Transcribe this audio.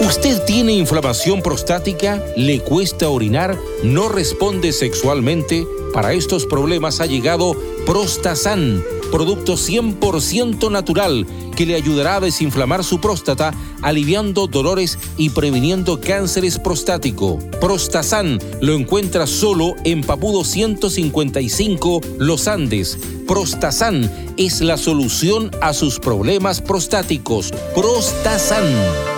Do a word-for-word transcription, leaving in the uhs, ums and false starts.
¿Usted tiene inflamación prostática? ¿Le cuesta orinar? ¿No responde sexualmente? Para estos problemas ha llegado Prostasan, producto cien por ciento natural que le ayudará a desinflamar su próstata, aliviando dolores y previniendo cánceres prostático. Prostasan lo encuentra solo en Papudo ciento cincuenta y cinco, Los Andes. Prostasan es la solución a sus problemas prostáticos. Prostasan.